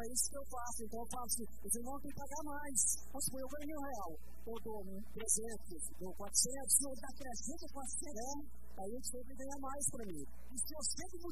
é isso que eu faço. Então eu falo assim, os irmãos têm que pagar mais. Mas eu ganho R$1, eu dou 300, dou 400, se eu dar 300 ou 400, aí ele sempre ganha mais para mim. E se eu sempre